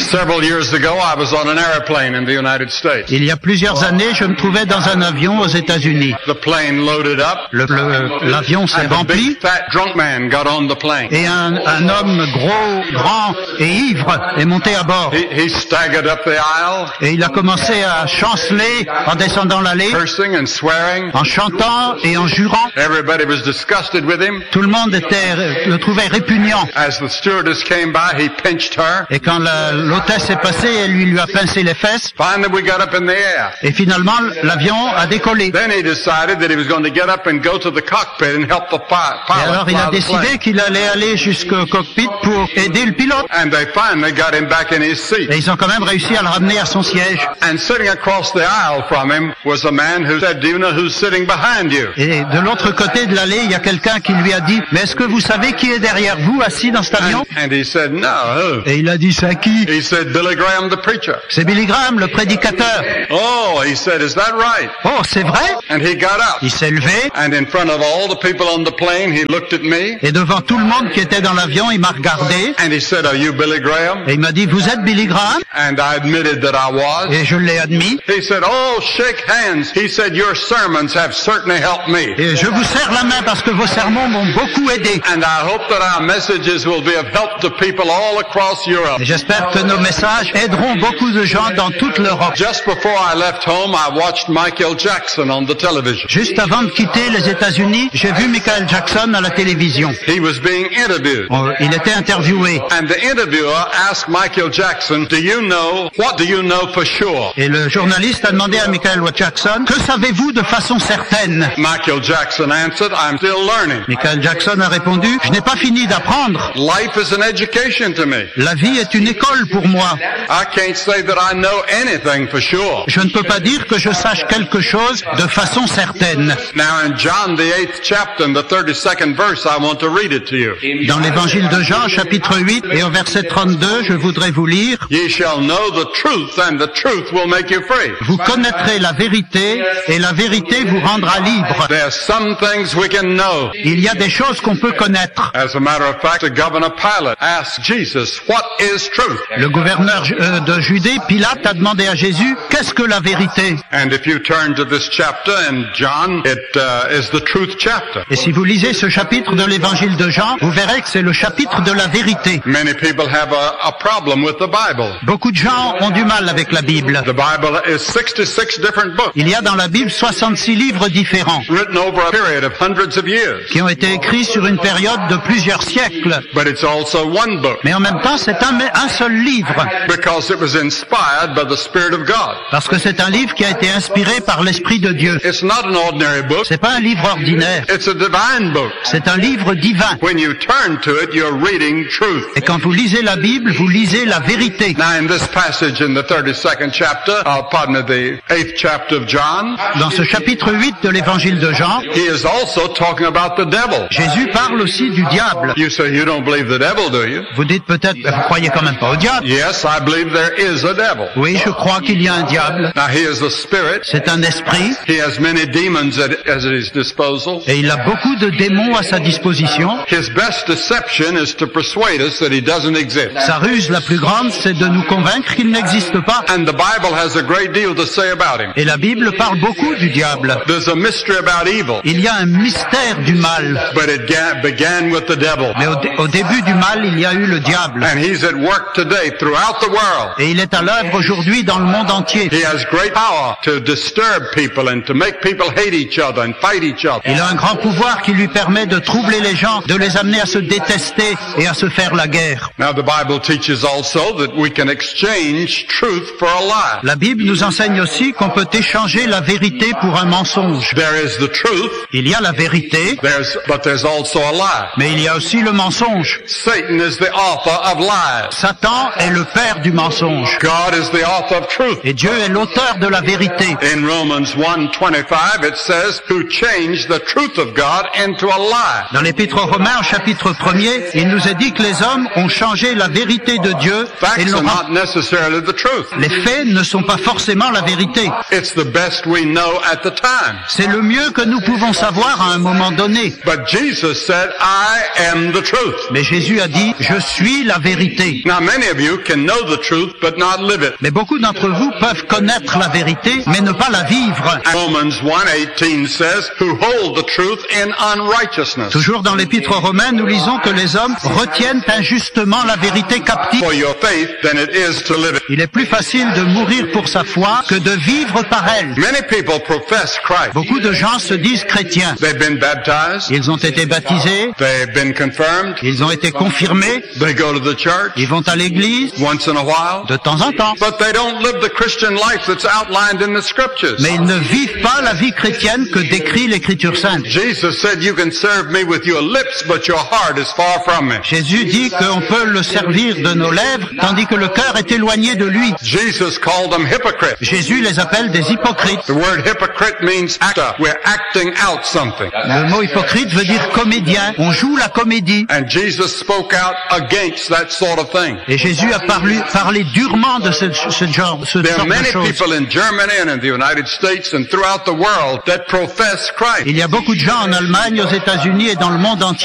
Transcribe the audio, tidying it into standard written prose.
Several years ago, I was on an airplane in the United States. Il y a plusieurs années, je me trouvais dans un avion aux États-Unis. The plane loaded up. L'avion s'est And a rempli big fat drunk man got on the plane. et un homme gros, grand et ivre est monté à bord. He staggered up the aisle, Et il a commencé à chanceler en descendant l'allée, cursing and swearing. en chantant et en jurant. Everybody was disgusted with him. Tout le monde le trouvait répugnant. As the stewardess came by, he pinched her. Et quand l'hôtesse est passée, elle lui a pincé les fesses. Finally, we got up in the air. Et finalement, l'avion a décollé. Then he decided that he was going to get up and go to the cockpit and help the Et pilot alors, il a fly the décidé plane. qu'il allait aller jusqu'au cockpit pour aider le pilote. And they finally got him back in his seat. Et ils ont quand même réussi à le ramener à son siège. And sitting across the aisle from him was a man who said, "Do you know who's sitting behind you?" Et de l'autre côté de l'allée, il y a quelqu'un qui lui a dit « Mais est-ce que vous savez qui est derrière vous, assis dans cet avion ?» And he said, "No, who?" Et il a dit « C'est qui ?» He said, "Billy Graham, the preacher." C'est Billy Graham, le prédicateur. Oh, he said, "Is that right?" Oh, c'est vrai? And he got up. Il s'est levé And in front of all the people on the plane, he looked at me et devant tout le monde qui était dans l'avion, il m'a regardé and he said, "Are you Billy Graham?" et il m'a dit « Vous êtes Billy Graham ?» And I admitted that I was. Et je l'ai admis. He said, "Oh, shake hands." He said, "Your sermons have certainly helped me." Et je vous serre la main parce que vos sermons m'ont beaucoup aidé. And I hope that our messages will be of help to people all across Europe. Et j'espère que nos messages aideront beaucoup de gens dans toute l'Europe. Just before I left home, I watched Michael Jackson on the television. Juste avant de quitter les États-Unis, j'ai vu Michael Jackson à la télévision. He was being interviewed. Il était interviewé. And the interviewer asked Michael Jackson, what do you know for sure? Et le journaliste a demandé à Michael Jackson, que savez-vous de façon certaine? Michael Jackson answered, "I'm still learning." Michael Jackson a répondu, je n'ai pas fini d'apprendre. Life is an education to me. La vie est une école pour moi. I can't say that I know anything for sure. Je ne peux pas dire que je sache quelque chose de façon certaine. Now in John the 8th chapter, in the 32nd verse, I want to read it to you. Dans l'évangile de Jean, chapitre 8, et au verset 32, je voudrais vous lire, Ye shall know the truth, and the truth will make you free. vous connaîtrez la vérité, et la vérité vous rendra libre. There are some things we can know. Il y a des choses qu'on peut connaître. As a matter of fact, the governor Pilate asked Jesus, "What is truth?" Le gouverneur de Judée, Pilate, a demandé à Jésus, qu'est-ce que la vérité? And if you turn to this chapter in John, it is the truth chapter. Et si vous lisez ce chapitre de l'évangile de Jean, vous verrez que c'est le chapitre de la vérité. Many people have a problem with the Bible. Beaucoup de gens ont du mal avec la Bible. The Bible is 66 different books, Il y a dans la Bible 66 livres différents written over a period of hundreds of years. qui ont été écrits sur une période de plusieurs siècles. But it's also one book, Mais en même temps, c'est un seul livre, because it was inspired by the Spirit of God. parce que c'est un livre qui a été inspiré par l'Esprit de Dieu. It's not an ordinary book, C'est pas un livre ordinaire, it's a divine book. c'est un livre divin. When you turn to it, you're reading truth. Et quand vous lisez la Bible, vous lisez la vérité. Now in this passage in the 32nd chapter, the 8th chapter of John, Dans ce chapitre 8 de l'évangile de Jean, he is also talking about the devil. Jésus parle aussi du diable. You say you don't believe the devil, do you? Vous dites peut-être, vous croyez quand même pas au diable. Yes, I believe there is a devil. Oui, je crois qu'il y a un diable. Now he is a spirit. C'est un esprit He has many demons at his disposal. et il a beaucoup de démons à sa disposition. His best deception is to persuade us that he doesn't exist. Sa ruse la plus grande, c'est de nous convaincre qu'il n'existe pas. And the Bible has a great deal to say about him. Et la Bible parle beaucoup du diable. There's a mystery about evil, Il y a un mystère du mal. but it began with the devil. Mais au début du mal, il y a eu le diable. And he's at work today throughout the world. Et il est à l'œuvre aujourd'hui dans le monde entier. He has great power to disturb people and to make people hate each other and fight each other. Il a un grand pouvoir qui lui permet de troubler les gens, de les amener à se détester et à se faire la guerre. Now the Bible teaches also that we can exchange truth for a lie. La Bible nous enseigne aussi qu'on peut échanger la vérité pour un mensonge. There is the truth, Il y a la vérité, but there's also a lie. mais il y a aussi le mensonge. Satan is the author of lies. Satan est le père du mensonge. God is the author of truth. Et Dieu est l'auteur de la vérité. In Romans 1:25 it says, "Who changed the truth of God into a lie." Dans l'Épître aux Romains, au chapitre 1er, il nous est dit que les hommes ont changé la vérité de Dieu et Facts l'ont are not necessarily the truth. Les faits ne sont pas forcément la vérité. It's the best we know at the time. C'est le mieux que nous pouvons savoir à un moment donné. But Jesus said, "I am the truth." Mais Jésus a dit, je suis la vérité. Now many of you you can know the truth but not live it. Mais beaucoup d'entre vous peuvent connaître la vérité, mais ne pas la vivre. Romans 1:18 says, who hold the truth in unrighteousness. Toujours dans l'Épître aux Romains, nous lisons que les hommes retiennent injustement la vérité captive. For your faith than it is to live it. Il est plus facile de mourir pour sa foi que de vivre par elle. Many people profess Christ. Beaucoup de gens se disent chrétiens. They've been baptized. Ils ont été baptisés, They've been confirmed. ils ont été confirmés, They go to the church ils vont à l'église once in a while. de temps en temps. But they don't live the Christian life that's outlined in the scriptures. Mais ils ne vivent pas la vie chrétienne que décrit l'Écriture sainte. Jesus said, you can serve me with your lips, but your heart is far from me. Jésus dit qu'on peut le servir de nos lèvres, tandis que le cœur est éloigné de lui. Jesus called them hypocrites. Jésus les appelle des hypocrites. The word hypocrite means actor. We're acting out something. Le mot hypocrite veut dire comédien. On joue la comédie. And Jesus spoke out against that sort of thing. Et Jésus a parlé durement de ce genre There are de many choses. people in Germany and in the United States and throughout the world that profess Christ. Il y a beaucoup de gens en Allemagne, aux États-Unis et dans le monde entier